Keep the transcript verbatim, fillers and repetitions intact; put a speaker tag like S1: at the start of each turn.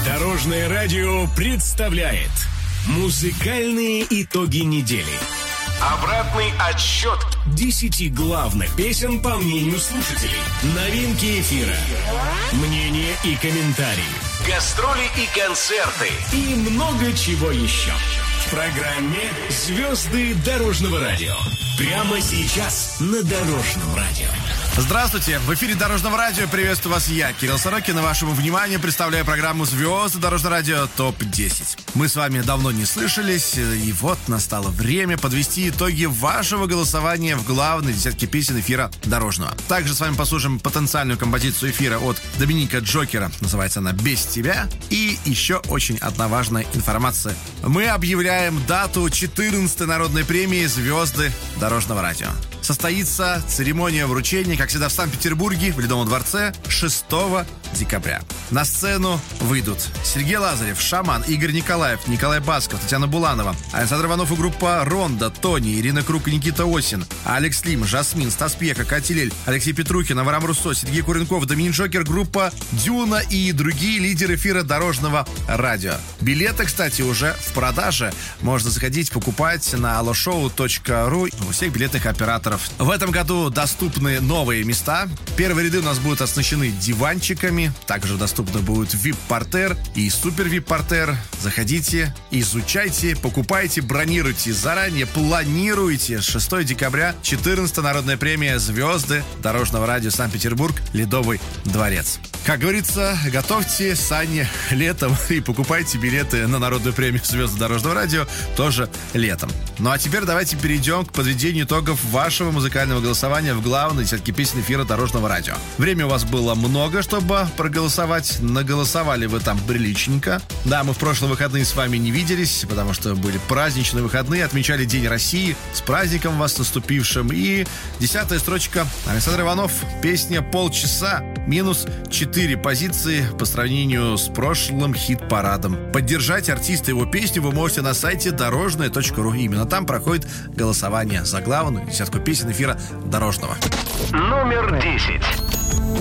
S1: Дорожное радио представляет музыкальные итоги недели. Обратный отсчет десяти главных песен по мнению слушателей. Новинки эфира, мнения и комментарии, гастроли и концерты и много чего еще. В программе «Звезды дорожного радио». Прямо сейчас на Дорожном радио.
S2: Здравствуйте, в эфире Дорожного радио. Приветствую вас я, Кирилл Сорокин. На вашему вниманию представляю программу «Звезды дорожного радио топ десять». Мы с вами давно не слышались, и вот настало время подвести итоги вашего голосования в главной десятке песен эфира Дорожного. Также с вами послушаем потенциальную композицию эфира от Доминика Джокера. Называется она «Без тебя». И еще очень одна важная информация. Мы объявляем дату четырнадцатой народной премии «Звезды дорожного радио». Состоится церемония вручения, как всегда, в Санкт-Петербурге, в Ледовом дворце, шестого декабря. На сцену выйдут Сергей Лазарев, Шаман, Игорь Николаев, Николай Басков, Татьяна Буланова, Александр Иванов и группа Ронда, Тони, Ирина Круг и Никита Осин, Алекс Лим, Жасмин, Стас Пьеха, Катя Лель, Алексей Петрухин, Авраам Руссо, Сергей Куренков, Доминик Джокер, группа Дюна и другие лидеры эфира Дорожного радио. Билеты, кстати, уже в продаже. Можно заходить, покупать на алошоу точка ру у всех билетных операторов. В этом году доступны новые места. Первые ряды у нас будут оснащены диванчиками. Также доступны будут ви ай пи-портер и супер ви ай пи-портер. Заходите, изучайте, покупайте, бронируйте заранее, планируйте. шестого декабря, четырнадцатая народная премия «Звезды дорожного радио Санкт-Петербург», Ледовый дворец. Как говорится, готовьте сани летом и покупайте билеты на народную премию «Звезды дорожного радио» тоже летом. Ну а теперь давайте перейдем к подведению итогов вашего музыкального голосования в главной десятке песен эфира Дорожного радио. Время у вас было много, чтобы проголосовать. Наголосовали вы там приличненько. Да, мы в прошлые выходные с вами не виделись, потому что были праздничные выходные, отмечали День России. С праздником вас наступившим. И десятая строчка. Александр Иванов. Песня «Полчаса». Минус четыре позиции по сравнению с прошлым хит-парадом. Поддержать артиста и его песню вы можете на сайте дорожное точка ру. Именно там проходит голосование за главную десятку песен эфира Дорожного.
S1: Номер десять.